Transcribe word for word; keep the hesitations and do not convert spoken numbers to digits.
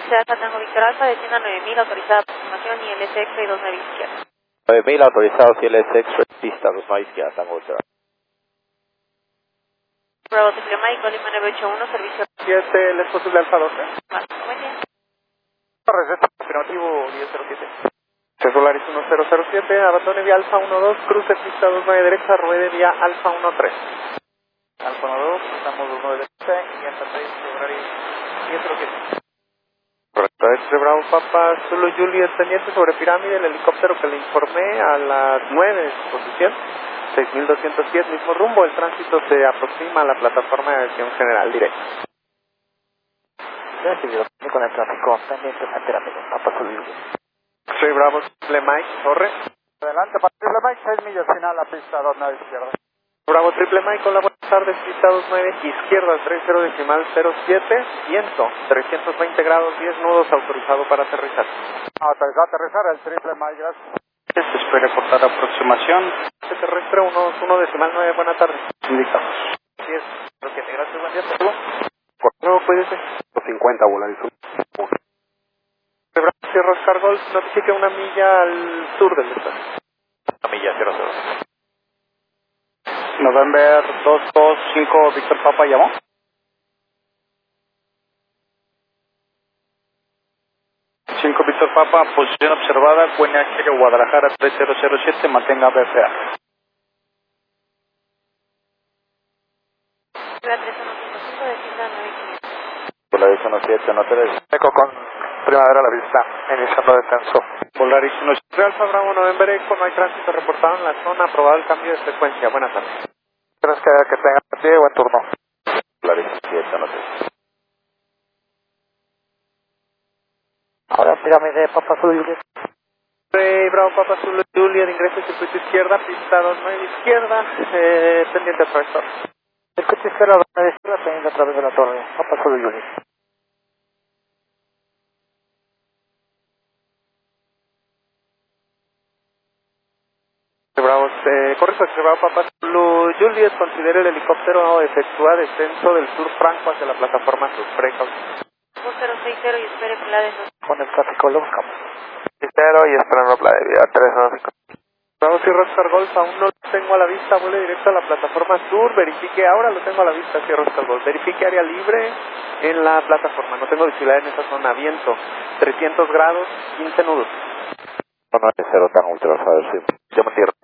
X Alfa Tango Víctor Alfa, descienda nueve mil, autorizada aproximación y L S X-Ray dos nueve izquierda. nueve mil autorizados y L S X-Ray, pista dos nueve izquierda, Tango Víctor Alfa. Bravo Triple Mike, Lima nueve ocho uno, servicio. siete, ¿le es posible Alfa doce? Más, buen día. Receta afirmativo diez cero siete. Solaris uno cero cero siete, abandone vía Alfa uno dos, cruce pista dos nueve derecha, ruede vía Alfa uno tres. Alfa uno dos, estamos dos nueve derecha, quinientos seis, Solaris diez cero siete. Correcto, este Bravo Papa Zulu Juliet, pendiente sobre pirámide, el helicóptero que le informé a las nueve de su posición, seis mil doscientos diez, mismo rumbo, el tránsito se aproxima a la plataforma de acción general directa. Recibido con el tráfico, pendiente frente a la Papa Zulu Juliet. Soy Bravo Triple Mike, Torre. Adelante para Triple Mike, seis millas final a pista dos nueve izquierda. Bravo Triple Mike, hola, buenas tardes, pista dos nueve izquierda, treinta decimal cero siete, viento, trescientos veinte grados, diez nudos, autorizado para aterrizar. Autorizado a aterrizar el Triple Mike, gracias. Se espera cortar aproximación. Terrestre uno, uno decimal nueve, buenas tardes. Indicamos. diez, siete, gracias, buen día, por favor. Por nuevo, puede ser. cincuenta, Volaris. Sierra Oscar Golf, notifique una milla al sur del estado. Una milla, cero cero. November dos dos cinco, Víctor Papa llamó. cinco Víctor Papa, posición observada, Q N H Guadalajara tres cero cero siete, mantenga B F A. tres uno cinco cinco, descienda nueve mil quinientos. Polaris uno siete, no tres. Eco con Primavera a la vista, iniciando descenso. Polaris uno siete, Alfa Bravo November Eco, no hay tránsito reportado en la zona, aprobado el cambio de frecuencia. Buenas tardes. Gracias que, que tenga pie, buen turno. Polaris siete, no tres. Ahora pirámide Papa Zulu Juliet. Rey Bravo Papa Zulu Juliet, ingreso circuito izquierda, pista dos nueve izquierda, eh, pendiente a través torre. Circuito izquierda dos nueve izquierda, pendiente a través de la torre, Papa Zulu Juliet. Bravo, eh, correcto, Bravo Papa Zulu Juliet, considere el helicóptero efectúa descenso del sur franco hacia la plataforma sur, precaución. dos cero seis cero y espere por la de dos. Con el tráfico lo buscamos. Cero y esperando la de vía tres dos cinco. Bravo Sierra Oscar Golf, aún no lo tengo a la vista, vuele directo a la plataforma sur, verifique, ahora lo tengo a la vista, Sierra Oscar Golf, verifique área libre en la plataforma, no tengo visibilidad en esa zona, viento, trescientos grados, quince nudos. uno nueve cero, tan ultra, sí. Llamo tierra.